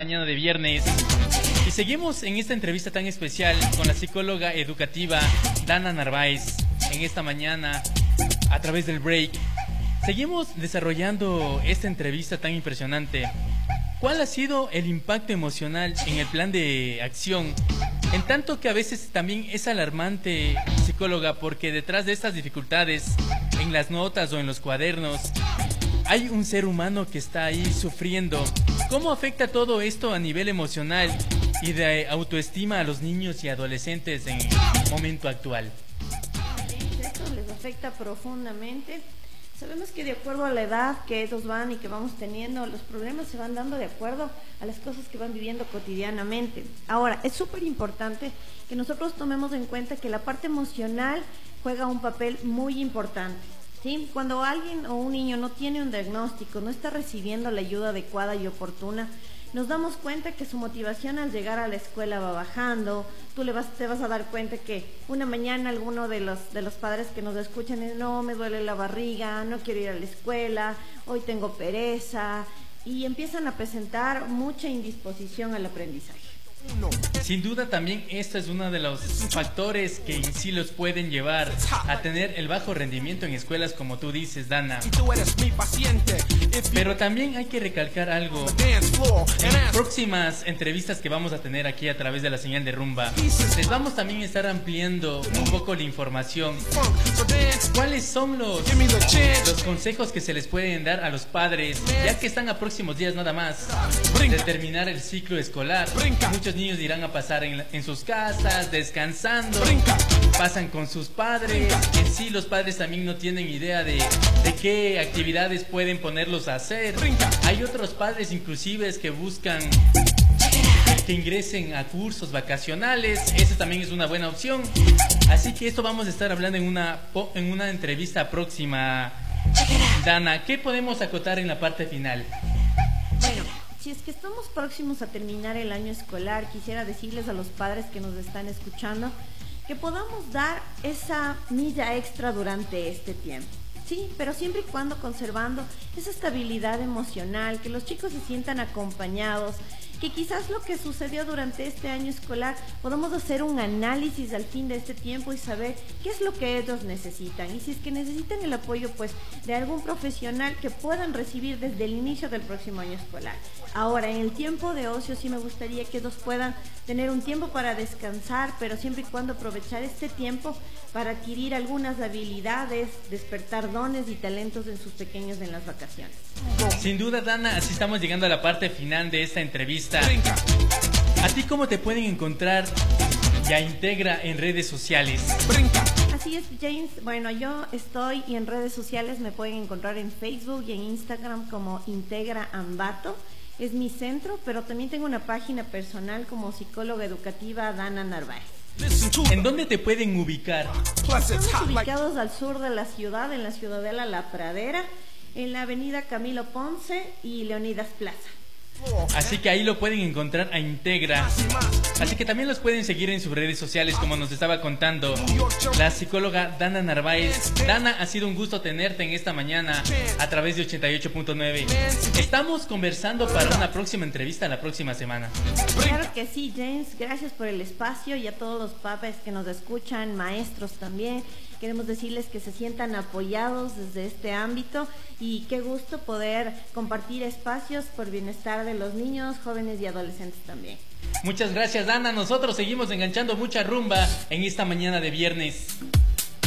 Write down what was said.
mañana de viernes. Y seguimos en esta entrevista tan especial con la psicóloga educativa Dana Narváez. En esta mañana, a través del break, seguimos desarrollando esta entrevista tan impresionante. ¿Cuál ha sido el impacto emocional en el plan de acción? En tanto que a veces también es alarmante, psicóloga, porque detrás de estas dificultades, en las notas o en los cuadernos, hay un ser humano que está ahí sufriendo. ¿Cómo afecta todo esto a nivel emocional y de autoestima a los niños y adolescentes en el momento actual? Esto les afecta profundamente. Sabemos que de acuerdo a la edad que ellos van y que vamos teniendo, los problemas se van dando de acuerdo a las cosas que van viviendo cotidianamente. Ahora, es súper importante que nosotros tomemos en cuenta que la parte emocional juega un papel muy importante, ¿sí? Cuando alguien o un niño no tiene un diagnóstico, no está recibiendo la ayuda adecuada y oportuna, nos damos cuenta que su motivación al llegar a la escuela va bajando. Te vas a dar cuenta que una mañana alguno de los padres que nos escuchan dice: no, me duele la barriga, no quiero ir a la escuela, hoy tengo pereza, y empiezan a presentar mucha indisposición al aprendizaje. Sin duda también esto es uno de los factores que en sí los pueden llevar a tener el bajo rendimiento en escuelas, como tú dices, Dana. Pero también hay que recalcar algo. En próximas entrevistas que vamos a tener aquí a través de la señal de Rumba, les vamos también a estar ampliando un poco la información. ¿Cuáles son los consejos que se les pueden dar a los padres, ya que están a próximos días nada más de terminar el ciclo escolar? Muchos niños irán a pasar en sus casas, descansando, pasan con sus padres. En sí los padres también no tienen idea de qué actividades pueden ponerlos a hacer. Hay otros padres inclusive que buscan que ingresen a cursos vacacionales. Eso también es una buena opción. Así que esto vamos a estar hablando en una entrevista próxima. Dana, ¿qué podemos acotar en la parte final? Bueno, si es que estamos próximos a terminar el año escolar, quisiera decirles a los padres que nos están escuchando que podamos dar esa milla extra durante este tiempo. Sí, pero siempre y cuando conservando esa estabilidad emocional, que los chicos se sientan acompañados, que quizás lo que sucedió durante este año escolar podamos hacer un análisis al fin de este tiempo y saber qué es lo que ellos necesitan, y si es que necesitan el apoyo pues de algún profesional que puedan recibir desde el inicio del próximo año escolar. Ahora, en el tiempo de ocio sí me gustaría que ellos puedan tener un tiempo para descansar, pero siempre y cuando aprovechar este tiempo para adquirir algunas habilidades, despertar dones y talentos en sus pequeños en las vacaciones. Sin duda, Dana, así estamos llegando a la parte final de esta entrevista. ¿A ti cómo te pueden encontrar ya Integra en redes sociales? Así es, James. Bueno, yo estoy y en redes sociales me pueden encontrar en Facebook y en Instagram como Integra Ambato. Es mi centro, pero también tengo una página personal como psicóloga educativa Dana Narváez. ¿En dónde te pueden ubicar? Estamos ubicados al sur de la ciudad, en la ciudadela La Pradera, en la avenida Camilo Ponce y Leonidas Plaza. Así que ahí lo pueden encontrar a Integra. Así que también los pueden seguir en sus redes sociales, como nos estaba contando la psicóloga Dana Narváez. Dana, ha sido un gusto tenerte en esta mañana a través de 88.9. Estamos conversando para una próxima entrevista la próxima semana. Claro que sí, James. Gracias por el espacio, y a todos los papás que nos escuchan, maestros también. Queremos decirles que se sientan apoyados desde este ámbito, y qué gusto poder compartir espacios por bienestar de los niños, jóvenes y adolescentes también. Muchas gracias, Dana. Nosotros seguimos enganchando mucha rumba en esta mañana de viernes.